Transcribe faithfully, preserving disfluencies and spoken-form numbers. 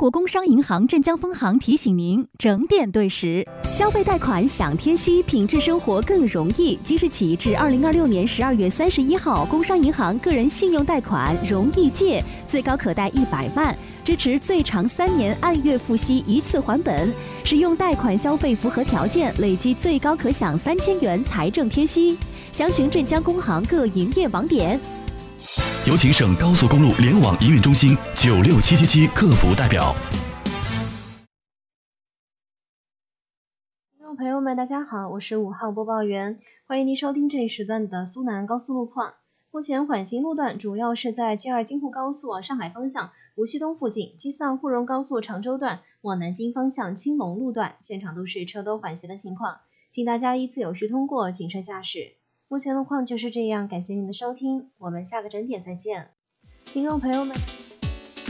国工商银行镇江分行提醒您整点对时，消费贷款享贴息，品质生活更容易。即日起至二零二六年十二月三十一号，工商银行个人信用贷款容易借，最高可贷一百万，支持最长三年按月付息一次还本。使用贷款消费符合条件，累计最高可享三千元财政贴息。详询镇江工行各营业网点。 有请省高速公路联网营运中心九六七七七客服代表。 听众朋友们，大家好，我是五号播报员，欢迎您收听这一时段的苏南高速路况。目前缓行路段主要是在 G 二 京沪高速往上海方向无锡东附近， G 三 沪蓉高速常州段往南京方向青龙路段，现场都是车多缓行的情况，请大家依次有序通过，谨慎驾驶。目前路况就是这样，感谢您的收听，我们下个整点再见。听众朋友们。